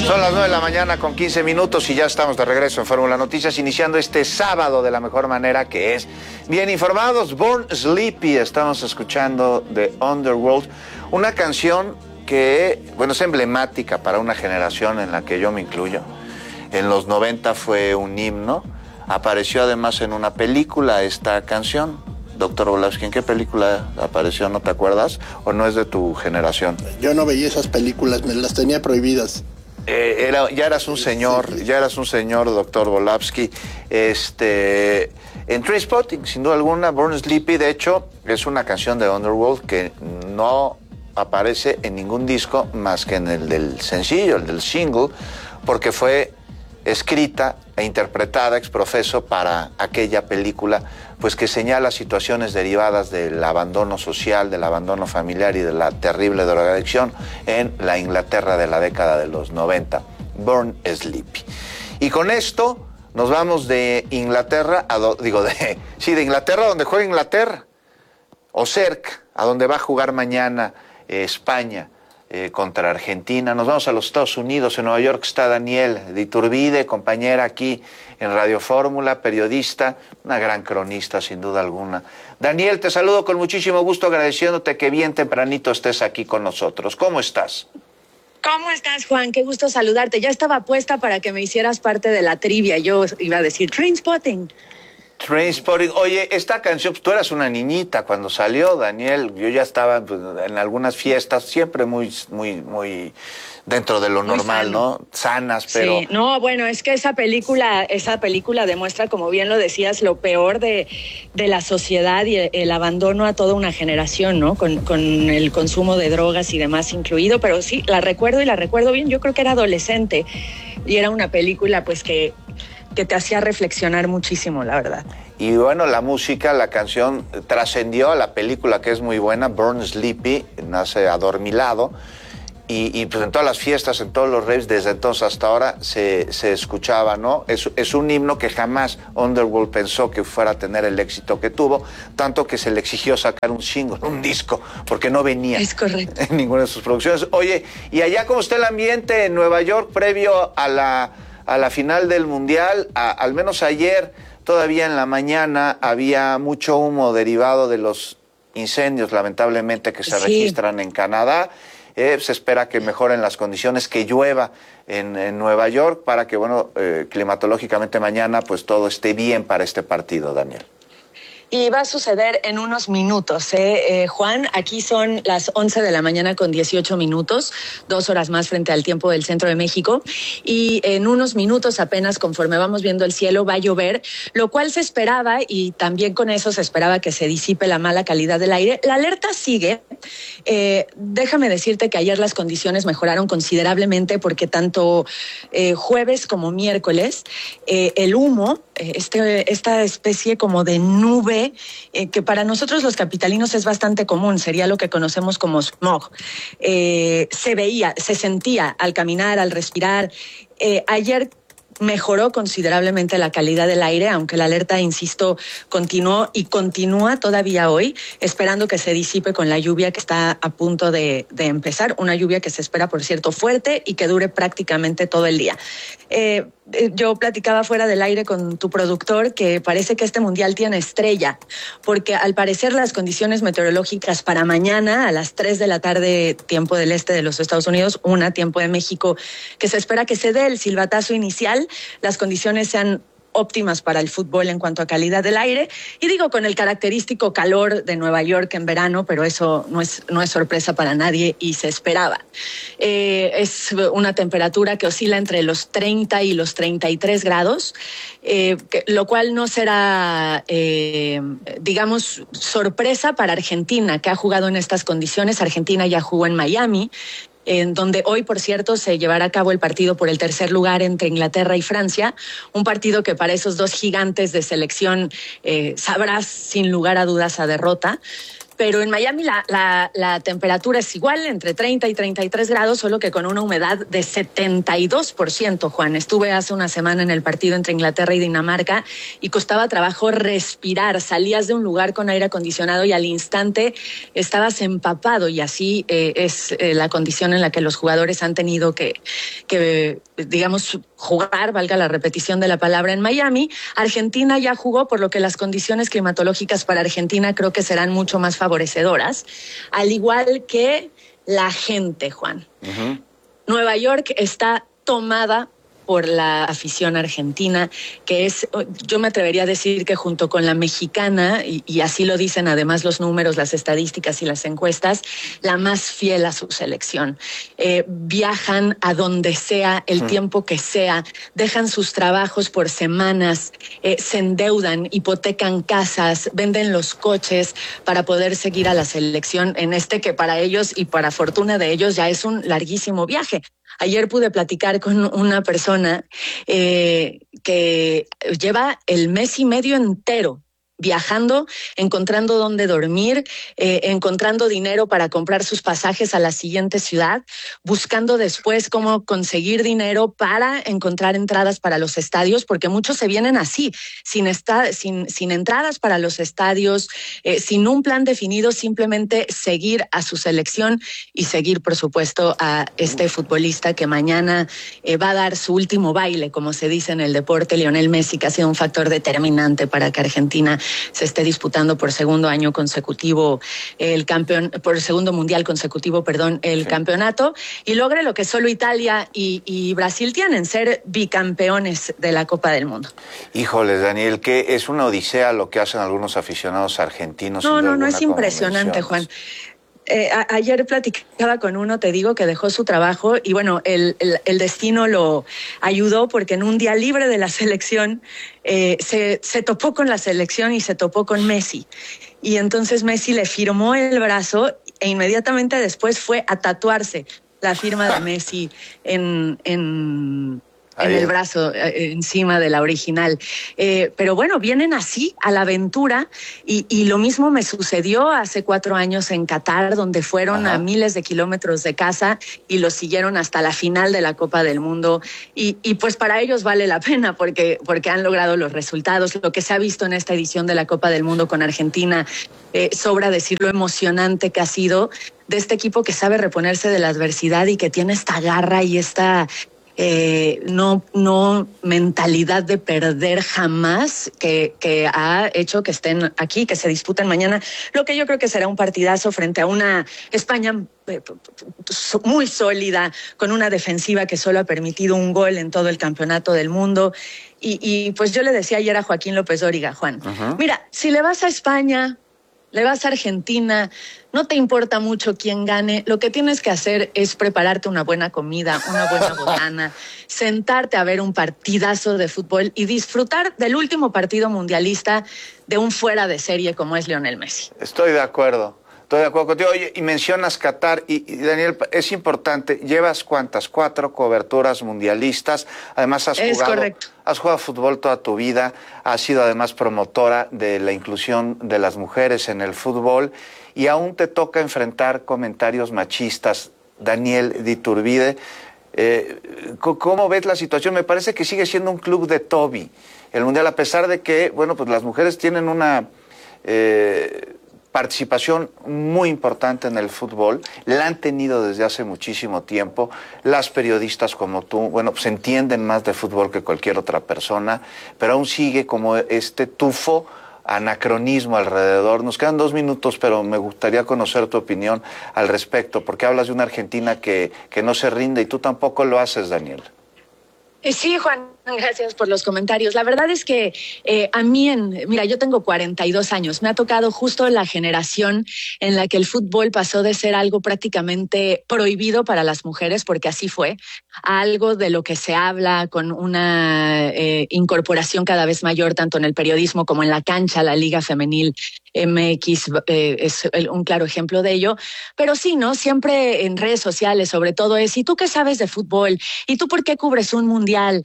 Son las 9 de la mañana con 15 minutos y ya estamos de regreso en Fórmula Noticias, iniciando este sábado de la mejor manera, que es bien informados. Born Sleepy, estamos escuchando de Underworld, una canción que, bueno, es emblemática para una generación en la que yo me incluyo. En los 90 fue un himno, apareció además en una película esta canción. Doctor Volavsky, ¿en qué película apareció? ¿No te acuerdas? ¿O no es de tu generación? Yo no veía esas películas, me las tenía prohibidas. Ya eras un señor, doctor Volavsky. En Trainspotting, sin duda alguna, Born Sleepy, de hecho, es una canción de Underworld que no aparece en ningún disco más que en el del sencillo, el del single, porque fue escrita e interpretada ex profeso para aquella película, pues que señala situaciones derivadas del abandono social, del abandono familiar y de la terrible drogadicción en la Inglaterra de la década de los 90, Born Sleepy. Y con esto nos vamos de Inglaterra, de Inglaterra, donde juega Inglaterra, o cerca, a donde va a jugar mañana España contra Argentina. Nos vamos a los Estados Unidos. En Nueva York está Daniel de Iturbide, compañera aquí en Radio Fórmula, periodista, una gran cronista sin duda alguna. Daniel, te saludo con muchísimo gusto, agradeciéndote que bien tempranito estés aquí con nosotros. ¿Cómo estás? ¿Cómo estás, Juan? Qué gusto saludarte. Ya estaba puesta para que me hicieras parte de la trivia. Yo iba a decir Trainspotting. Trainspotting. Oye, esta canción, pues, tú eras una niñita cuando salió, Daniel. Yo ya estaba pues, en algunas fiestas, siempre muy dentro de lo normal, ¿no? Sanas, pero... Sí, no, bueno, es que esa película demuestra, como bien lo decías, lo peor de la sociedad y el abandono a toda una generación, ¿no? Con el consumo de drogas y demás incluido, pero sí, la recuerdo bien. Yo creo que era adolescente y era una película, pues, que te hacía reflexionar muchísimo, la verdad. Y bueno, la música, la canción trascendió a la película, que es muy buena, Born Sleepy, nace adormilado, y pues en todas las fiestas, en todos los raves, desde entonces hasta ahora se escuchaba, ¿no? Es un himno que jamás Underworld pensó que fuera a tener el éxito que tuvo, tanto que se le exigió sacar un single, un disco, porque no venía. Es correcto. En ninguna de sus producciones. Oye, ¿y allá cómo está el ambiente en Nueva York previo a la final del Mundial? Al menos ayer, todavía en la mañana, había mucho humo derivado de los incendios, lamentablemente, que se registran en Canadá. Se espera que mejoren las condiciones, que llueva en Nueva York para que, climatológicamente mañana pues todo esté bien para este partido, Daniel. Y va a suceder en unos minutos, Juan. Aquí son las 11 de la mañana con 18 minutos, 2 horas más frente al tiempo del centro de México. Y en unos minutos apenas, conforme vamos viendo el cielo, va a llover, lo cual se esperaba, y también con eso se esperaba que se disipe la mala calidad del aire. La alerta sigue. Déjame decirte que ayer las condiciones mejoraron considerablemente porque tanto jueves como miércoles el humo, esta especie como de nube, que para nosotros los capitalinos es bastante común, sería lo que conocemos como smog, se veía, se sentía al caminar, al respirar. Ayer mejoró considerablemente la calidad del aire, aunque la alerta, insisto, continuó y continúa todavía hoy, esperando que se disipe con la lluvia que está a punto de empezar, una lluvia que se espera, por cierto, fuerte y que dure prácticamente todo el día. Yo platicaba fuera del aire con tu productor que parece que este mundial tiene estrella, porque al parecer las condiciones meteorológicas para mañana a las 3 de la tarde, tiempo del este de los Estados Unidos, 1 tiempo de México, que se espera que se dé el silbatazo inicial, las condiciones sean óptimas para el fútbol en cuanto a calidad del aire, y digo con el característico calor de Nueva York en verano, pero eso no es sorpresa para nadie y se esperaba. Es una temperatura que oscila entre los 30 y los 33 grados, lo cual no será, digamos, sorpresa para Argentina, que ha jugado en estas condiciones. Argentina ya jugó en Miami, en donde hoy, por cierto, se llevará a cabo el partido por el tercer lugar entre Inglaterra y Francia, un partido que para esos dos gigantes de selección sabrás sin lugar a dudas a derrota. Pero en Miami la temperatura es igual, entre 30 y 33 grados, solo que con una humedad de 72%, Juan. Estuve hace una semana en el partido entre Inglaterra y Dinamarca y costaba trabajo respirar. Salías de un lugar con aire acondicionado y al instante estabas empapado, y así es la condición en la que los jugadores han tenido que digamos, jugar, valga la repetición de la palabra, en Miami. Argentina ya jugó, por lo que las condiciones climatológicas para Argentina creo que serán mucho más favorecedoras, al igual que la gente, Juan. Uh-huh. Nueva York está tomada por la afición argentina, que es, yo me atrevería a decir que junto con la mexicana, y así lo dicen además los números, las estadísticas y las encuestas, la más fiel a su selección. Viajan a donde sea, el tiempo que sea, dejan sus trabajos por semanas, se endeudan, hipotecan casas, venden los coches para poder seguir a la selección en este que para ellos y para fortuna de ellos ya es un larguísimo viaje. Ayer pude platicar con una persona que lleva el mes y medio entero viajando, encontrando dónde dormir, encontrando dinero para comprar sus pasajes a la siguiente ciudad, buscando después cómo conseguir dinero para encontrar entradas para los estadios, porque muchos se vienen así, sin entradas para los estadios, sin un plan definido, simplemente seguir a su selección y seguir, por supuesto, a este futbolista que mañana va a dar su último baile, como se dice en el deporte, Lionel Messi, que ha sido un factor determinante para que Argentina se esté disputando por segundo año consecutivo por segundo mundial consecutivo, el campeonato, y logre lo que solo Italia y Brasil tienen, ser bicampeones de la Copa del Mundo. Híjoles, Daniel, que es una odisea lo que hacen algunos aficionados argentinos. No, es impresionante, Juan. Ayer platicaba con uno, te digo, que dejó su trabajo y bueno, el destino lo ayudó porque en un día libre de la selección se topó con la selección y se topó con Messi. Y entonces Messi le firmó el brazo e inmediatamente después fue a tatuarse la firma de Messi en el brazo, encima de la original. Pero bueno, vienen así a la aventura y lo mismo me sucedió hace 4 años en Qatar, donde fueron a miles de kilómetros de casa y los siguieron hasta la final de la Copa del Mundo. Y pues para ellos vale la pena porque han logrado los resultados. Lo que se ha visto en esta edición de la Copa del Mundo con Argentina, sobra decir lo emocionante que ha sido de este equipo que sabe reponerse de la adversidad y que tiene esta garra y esta no mentalidad de perder jamás, que ha hecho que estén aquí, que se disputen mañana lo que yo creo que será un partidazo frente a una España muy sólida, con una defensiva que solo ha permitido un gol en todo el campeonato del mundo. Y pues yo le decía ayer a Joaquín López Dóriga, Juan, mira, si le vas a España, le vas a Argentina, no te importa mucho quién gane, lo que tienes que hacer es prepararte una buena comida, una buena botana, sentarte a ver un partidazo de fútbol y disfrutar del último partido mundialista de un fuera de serie como es Lionel Messi. Estoy de acuerdo contigo. Oye, y mencionas Qatar, y Daniel, es importante, ¿llevas cuántas? 4 coberturas mundialistas, además has jugado fútbol toda tu vida, has sido además promotora de la inclusión de las mujeres en el fútbol, y aún te toca enfrentar comentarios machistas. Daniel de Iturbide, ¿cómo ves la situación? Me parece que sigue siendo un club de Toby, el Mundial, a pesar de que, bueno, pues las mujeres tienen una participación muy importante en el fútbol, la han tenido desde hace muchísimo tiempo. Las periodistas como tú, bueno, pues entienden más de fútbol que cualquier otra persona, pero aún sigue como este tufo anacronismo alrededor. Nos quedan 2 minutos, pero me gustaría conocer tu opinión al respecto, porque hablas de una Argentina que no se rinde y tú tampoco lo haces, Daniel. Sí, Juan, gracias por los comentarios. La verdad es que a mí, mira, yo tengo 42 años. Me ha tocado justo la generación en la que el fútbol pasó de ser algo prácticamente prohibido para las mujeres, porque así fue, a algo de lo que se habla con una incorporación cada vez mayor, tanto en el periodismo como en la cancha. La Liga Femenil MX es un claro ejemplo de ello. Pero sí, ¿no? Siempre en redes sociales, sobre todo, es ¿y tú qué sabes de fútbol? ¿Y tú por qué cubres un mundial? ¿Y tú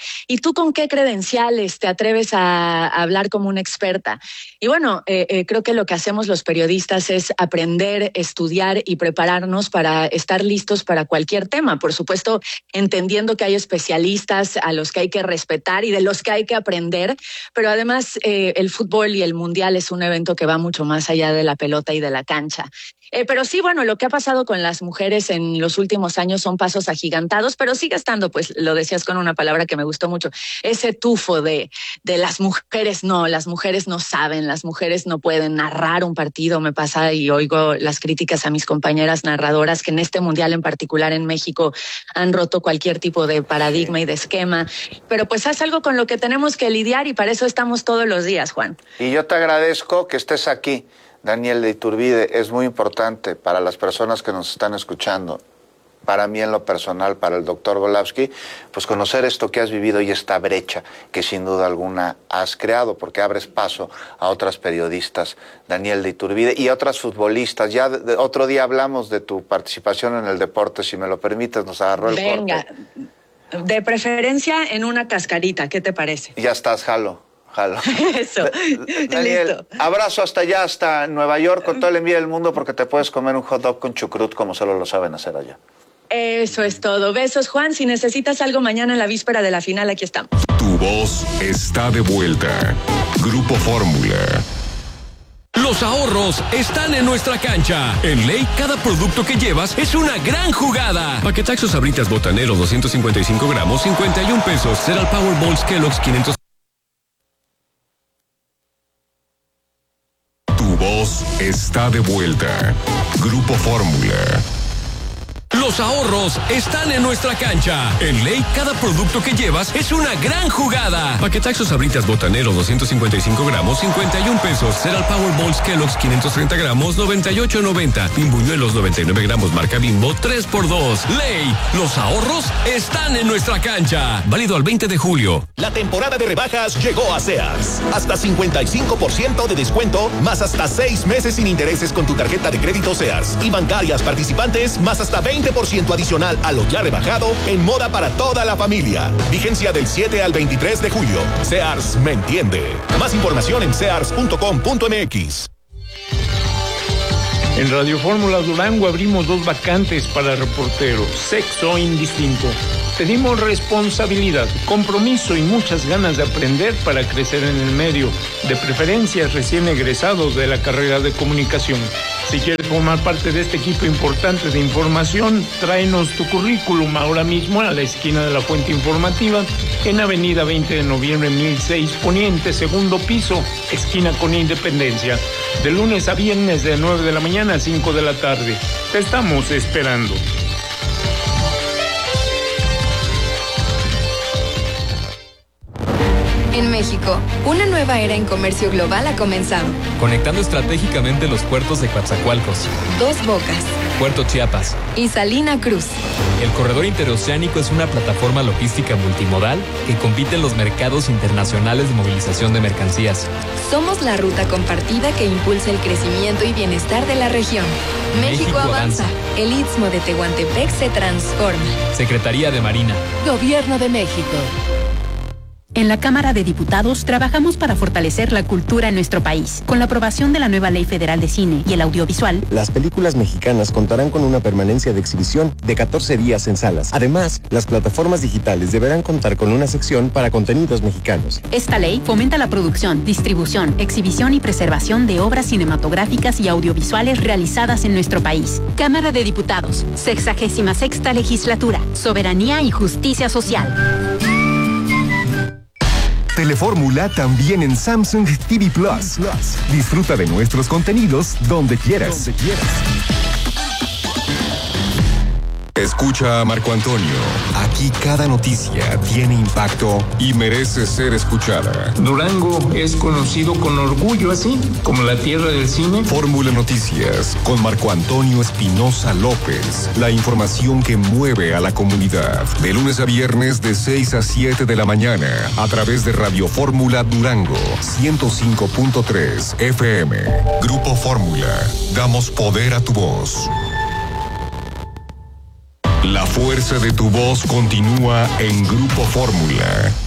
¿tú con qué credenciales te atreves a hablar como una experta? Y bueno, creo que lo que hacemos los periodistas es aprender, estudiar y prepararnos para estar listos para cualquier tema. Por supuesto, entendiendo que hay especialistas a los que hay que respetar y de los que hay que aprender, pero además el fútbol y el mundial es un evento que va mucho más allá de la pelota y de la cancha. Pero sí, bueno, lo que ha pasado con las mujeres en los últimos años son pasos agigantados, pero sigue estando, pues lo decías con una palabra que me gustó mucho, ese tufo de las mujeres no saben, las mujeres no pueden narrar un partido. Me pasa y oigo las críticas a mis compañeras narradoras que en este mundial en particular en México han roto cualquier tipo de paradigma y de esquema, pero pues es algo con lo que tenemos que lidiar y para eso estamos todos los días, Juan. Y yo te agradezco que estés aquí, Daniel de Iturbide. Es muy importante para las personas que nos están escuchando, para mí en lo personal, para el doctor Golavsky, pues conocer esto que has vivido y esta brecha que sin duda alguna has creado, porque abres paso a otras periodistas, Daniel de Iturbide, y a otras futbolistas. Ya otro día hablamos de tu participación en el deporte, si me lo permites, nos agarró el corte. De preferencia en una cascarita, ¿qué te parece? Ya estás, jalo. Eso. Daniel, listo. Abrazo hasta allá, hasta Nueva York, con todo el envío del mundo, porque te puedes comer un hot dog con chucrut como solo lo saben hacer allá. Eso es todo. Besos, Juan. Si necesitas algo mañana en la víspera de la final, aquí estamos. Tu voz está de vuelta. Grupo Fórmula. Los ahorros están en nuestra cancha. En Ley, cada producto que llevas es una gran jugada. Paquetaxos Sabritas Botanero 255 gramos, 51 pesos. Cereal Powerballs Kellogg's 500. Tu voz está de vuelta. Grupo Fórmula. Los ahorros están en nuestra cancha. En Ley, cada producto que llevas es una gran jugada. Paquetaxos Sabritas Botanero 255 gramos, 51 pesos. Cereal Powerballs Kellogg's 530 gramos, 98.90. Pimbuñuelos 99 gramos marca Bimbo, 3x2. Ley, los ahorros están en nuestra cancha. Válido al 20 de julio. La temporada de rebajas llegó a Sears. Hasta 55% de descuento, más hasta 6 meses sin intereses con tu tarjeta de crédito Sears. Y bancarias participantes, más hasta 20% adicional a lo ya rebajado en moda para toda la familia. Vigencia del 7 al 23 de julio. Sears me entiende. Más información en sears.com.mx. En Radio Fórmula Durango abrimos 2 vacantes para reporteros, sexo indistinto. Pedimos responsabilidad, compromiso y muchas ganas de aprender para crecer en el medio, de preferencia recién egresados de la carrera de comunicación. Si quieres formar parte de este equipo importante de información, tráenos tu currículum ahora mismo a la esquina de la Fuente Informativa, en Avenida 20 de Noviembre 1006 Poniente, segundo piso, esquina con Independencia, de lunes a viernes de 9 de la mañana a 5 de la tarde. Te estamos esperando. En México, una nueva era en comercio global ha comenzado. Conectando estratégicamente los puertos de Coatzacoalcos, Dos Bocas, Puerto Chiapas y Salina Cruz. El corredor interoceánico es una plataforma logística multimodal que compite en los mercados internacionales de movilización de mercancías. Somos la ruta compartida que impulsa el crecimiento y bienestar de la región. México avanza. El Istmo de Tehuantepec se transforma. Secretaría de Marina. Gobierno de México. En la Cámara de Diputados trabajamos para fortalecer la cultura en nuestro país. Con la aprobación de la nueva Ley Federal de Cine y el Audiovisual, las películas mexicanas contarán con una permanencia de exhibición de 14 días en salas. Además, las plataformas digitales deberán contar con una sección para contenidos mexicanos. Esta ley fomenta la producción, distribución, exhibición y preservación de obras cinematográficas y audiovisuales realizadas en nuestro país. Cámara de Diputados, 66ª Legislatura, Soberanía y Justicia Social. Telefórmula también en Samsung TV Plus. Disfruta de nuestros contenidos donde quieras. Escucha a Marco Antonio. Aquí cada noticia tiene impacto y merece ser escuchada. Durango es conocido con orgullo así, como la tierra del cine. Fórmula Noticias con Marco Antonio Espinosa López. La información que mueve a la comunidad. De lunes a viernes de 6 a 7 de la mañana a través de Radio Fórmula Durango 105.3 FM. Grupo Fórmula. Damos poder a tu voz. La fuerza de tu voz continúa en Grupo Fórmula.